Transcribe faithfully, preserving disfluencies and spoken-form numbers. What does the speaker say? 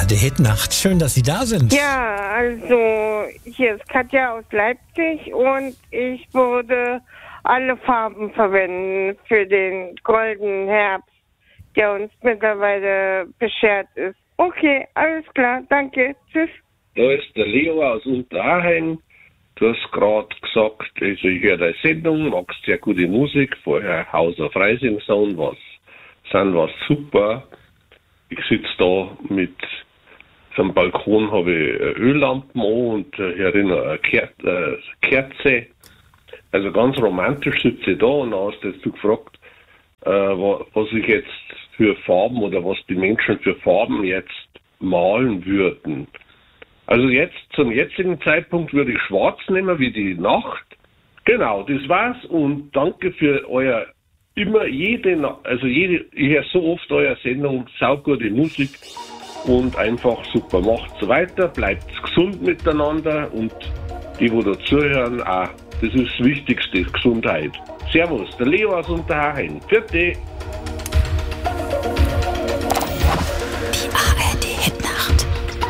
die Hitnacht. Schön, dass Sie da sind. Ja, also hier ist Katja aus Leipzig und ich würde alle Farben verwenden für den goldenen Herbst, der uns mittlerweile beschert ist. Okay, alles klar, danke, tschüss. Da ist der Leo aus Unterhaching. Du hast gerade gesagt, also ich höre deine Sendung, magst sehr gute Musik, vorher Haus auf Rising Sound, was sind was super. Ich sitze da mit am Balkon, habe ich Öllampen an und hier drin eine Ker- äh, Kerze. Also ganz romantisch sitze ich da und dann hast du jetzt gefragt, äh, was ich jetzt für Farben oder was die Menschen für Farben jetzt malen würden. Also jetzt, zum jetzigen Zeitpunkt würde ich schwarz nehmen, wie die Nacht. Genau, das war's und danke für euer immer jede, also jede, ich höre so oft eure Sendung, saugute Musik und einfach super. Macht's weiter, bleibt gesund miteinander und die, wo da zuhören, auch. Das ist das Wichtigste, Gesundheit. Servus, der Leo aus Unterhaching. Vierte.